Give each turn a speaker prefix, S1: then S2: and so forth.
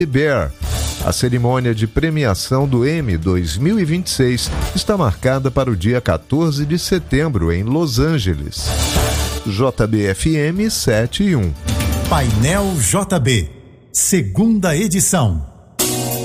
S1: Bear. A cerimônia de premiação do Emmy 2026 está marcada para o dia 14 de setembro em Los Angeles. JBFM 7 e 1.
S2: Painel JB, segunda edição.